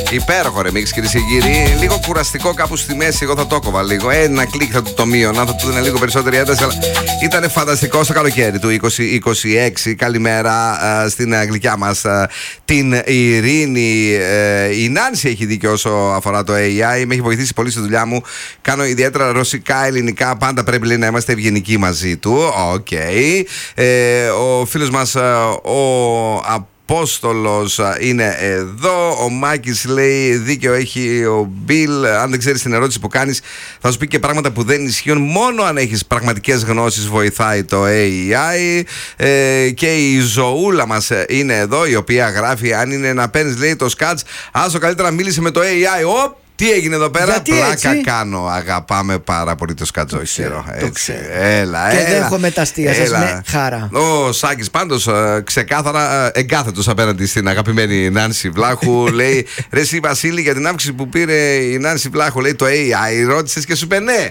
Υπέροχο ρεμίξ, κυρίες και κύριοι. Λίγο κουραστικό κάπου στη μέση, εγώ θα το κόβα λίγο. Ένα κλικ θα του το μείωνα, θα του δίνει λίγο περισσότερη ένταση. Αλλά ήταν φανταστικό στο καλοκαίρι του 2026. Καλημέρα στην γλυκιά μας την Ειρήνη. Η Νάνση έχει δίκιο όσο αφορά το AI. Με έχει βοηθήσει πολύ στη δουλειά μου. Κάνω ιδιαίτερα ρωσικά, ελληνικά. Πάντα πρέπει, λέει, να είμαστε ευγενικοί μαζί του. Οκ. Ο φίλος μας ο Απόστολος είναι εδώ. Ο Μάκης λέει: δίκαιο έχει ο Μπιλ. Αν δεν ξέρεις την ερώτηση που κάνεις, θα σου πει και πράγματα που δεν ισχύουν. Μόνο αν έχεις πραγματικές γνώσεις βοηθάει το AI. Και η Ζωούλα μας είναι εδώ, η οποία γράφει: αν είναι να παίρνεις, λέει, το σκάτς, άσο καλύτερα μίλησε με το AI. Τι έγινε εδώ πέρα? Γιατί πλάκα έτσι? Κάνω. Αγαπάμε πάρα πολύ το σκατζόχυρο. Το ξέρω. Έλα. Και δεν έχω μεταστία σας με χαρά. Ο Σάκης πάντως ξεκάθαρα εγκάθετος απέναντι στην αγαπημένη Νάνση Βλάχου. Λέει: ρε εσύ Βασίλη, για την αύξηση που πήρε η Νάνση Βλάχου, λέει, το AI, ρώτησες και σου είπε ναι.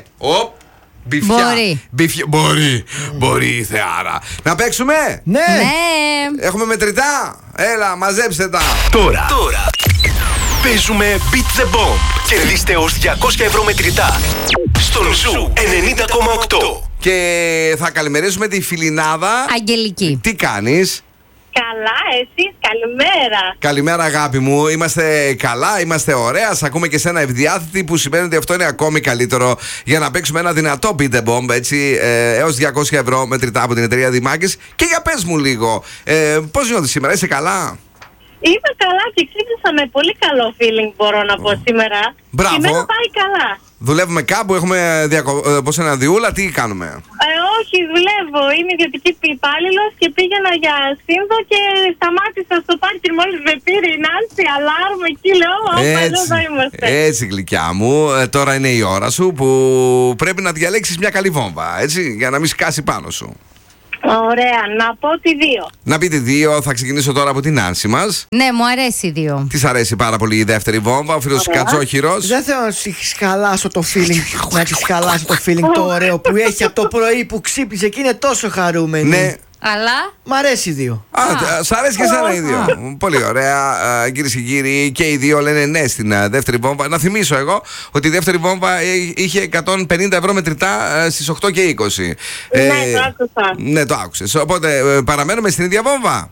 Μπορεί, θεάρα. Να παίξουμε? Ναι. Έχουμε μετρητά. Έλα, μαζέψτε τα. Τώρα. Παίζουμε Beat the Bomb. Κερδίστε ως 200 ευρώ μετρητά στον Ζου 90,8. Και θα καλημερίσουμε τη Φιλινάδα Αγγελική. Τι κάνεις? Καλά, εσείς, καλημέρα. Καλημέρα, αγάπη μου. Είμαστε καλά, είμαστε ωραία. Σ' ακούμε και σένα ευδιάθετη, που σημαίνει ότι αυτό είναι ακόμη καλύτερο για να παίξουμε ένα δυνατό Beat the Bomb, έτσι, έως 200 ευρώ μετρητά από την εταιρεία Δημάκης. Και για πες μου λίγο, πώς νιώθεις σήμερα, είσαι καλά? Είμαι καλά και ξύπνησα με πολύ καλό feeling, μπορώ να πω σήμερα. Μπράβο. Η μέρα πάει καλά. Δουλεύουμε κάπου, έχουμε πώς ένα διούλα, τι κάνουμε? Όχι, δουλεύω. Είμαι ιδιωτική υπάλληλος και πήγαινα για σύνδο και σταμάτησα στο πάρκινγκ μόλις με πήρε η Νάνση, αλάρμ, εκεί λέω, εδώ θα είμαστε. Έτσι, γλυκιά μου, τώρα είναι η ώρα σου που πρέπει να διαλέξεις μια καλή βόμβα, έτσι, για να μην σκάσει πάνω σου. Ωραία, να πω τη 2. Να πείτε 2, θα ξεκινήσω τώρα από την Νάνση μας. Ναι, μου αρέσει 2. Της αρέσει πάρα πολύ η δεύτερη βόμβα, ο φίλος Κατσόχυρος. Δεν θέλω να της χαλάσω το feeling. Να της χαλάσω το feeling το ωραίο που έχει από το πρωί που ξύπνησε και είναι τόσο χαρούμενη. Ναι. Αλλά. Μ' αρέσει 2. Σ' αρέσει και εσένα οι 2. Πολύ ωραία, κυρίες και κύριοι. Και οι 2 λένε ναι στην δεύτερη βόμβα. Να θυμίσω εγώ ότι η δεύτερη βόμβα είχε 150 ευρώ μετρητά στις 8 και 20. Ναι, το άκουσα. Ναι, το άκουσες. Οπότε παραμένουμε στην ίδια βόμβα.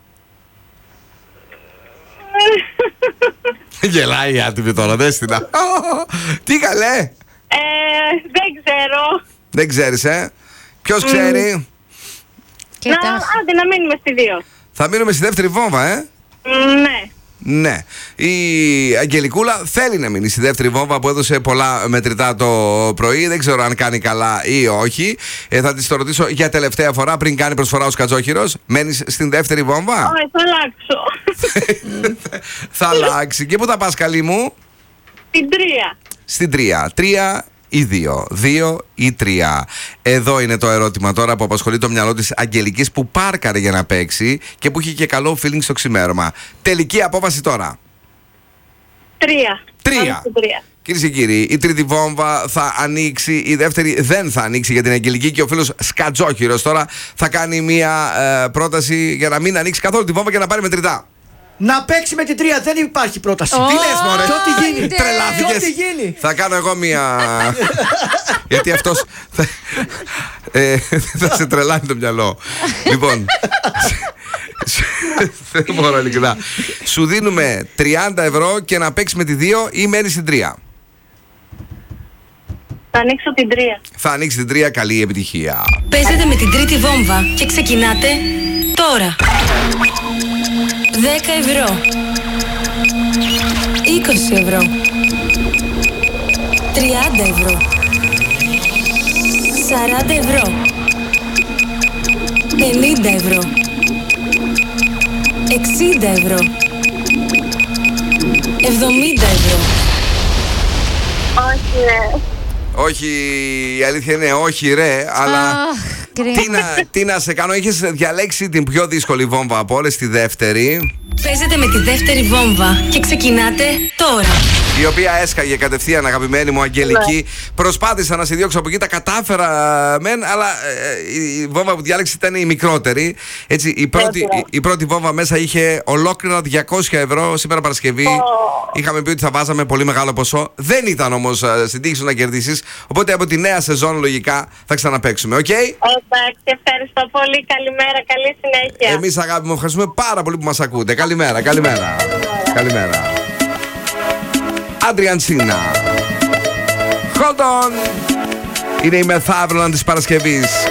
Γελάει η άτιμη τώρα, δες την. Τι καλέ? Δεν ξέρω. Δεν ξέρεις, Ποιος ξέρει? Άντε να μείνουμε στη 2. Θα μείνουμε στη δεύτερη βόμβα, Ναι. Ναι. Η Αγγελικούλα θέλει να μείνει στη δεύτερη βόμβα που έδωσε πολλά μετρητά το πρωί. Δεν ξέρω αν κάνει καλά ή όχι. Θα της το ρωτήσω για τελευταία φορά πριν κάνει προσφορά ο Σκατζόχυρος. Μένεις στην δεύτερη βόμβα? Όχι, θα αλλάξω. Θα αλλάξει. Και πού θα πας, καλή μου? Στην 3. Στην 3. 3 ή 2. 2 ή 3. Εδώ είναι το ερώτημα τώρα που απασχολεί το μυαλό της Αγγελικής, που πάρκαρε για να παίξει και που είχε και καλό feeling στο ξημέρωμα. Τελική απόφαση τώρα. 3. 3. Κυρίες και κύριοι, η τρίτη βόμβα θα ανοίξει, η δεύτερη δεν θα ανοίξει για την Αγγελική και ο φίλος Σκατζόχυρος τώρα θα κάνει μια πρόταση για να μην ανοίξει καθόλου τη βόμβα και να πάρει μετρητά. Να παίξει με την 3, δεν υπάρχει πρόταση. Τι λες, μωρέ? Και ό,τι γίνει. Τρελάθηκες. Και ό,τι γίνει. Θα κάνω εγώ μια. Γιατί αυτός θα σε τρελάνει το μυαλό. Λοιπόν, δεν μπορώ ειλικρινά. Σου δίνουμε 30 ευρώ και να παίξει με τη 2 ή μένεις στην 3? Θα ανοίξω την 3. Θα ανοίξει την 3, καλή επιτυχία. Παίζετε με την τρίτη βόμβα και ξεκινάτε τώρα. 10 ευρώ, 20 ευρώ, 30 ευρώ, 40 ευρώ, 50 ευρώ, 60 ευρώ, 70 ευρώ. Όχι, ναι. Όχι, η αλήθεια είναι όχι ρε, αλλά τι να σε κάνω, έχεις διαλέξει την πιο δύσκολη βόμβα από όλες, τη δεύτερη. Παίζετε με τη δεύτερη βόμβα και ξεκινάτε τώρα. η οποία έσκαγε κατευθείαν, αγαπημένη μου Αγγελική. Ναι. Προσπάθησα να σε διώξω από εκεί, τα κατάφερα μεν, αλλά η βόμβα που διάλεξε ήταν η μικρότερη. Έτσι, η πρώτη βόμβα μέσα είχε ολόκληρα 200 ευρώ. Σήμερα Παρασκευή είχαμε πει ότι θα βάζαμε πολύ μεγάλο ποσό. Δεν ήταν όμως στην τύχη σου να κερδίσεις. Οπότε από τη νέα σεζόν λογικά θα ξαναπαίξουμε, οκ? Εντάξει, ευχαριστώ πολύ. Καλημέρα, καλή συνέχεια. Εμείς, αγάπη μου, ευχαριστούμε πάρα πολύ που μας ακούτε. Καλημέρα, καλημέρα. Καλημέρα. Αντριαντσίνα. Hold on. Είναι η μεθαύρον της Παρασκευής.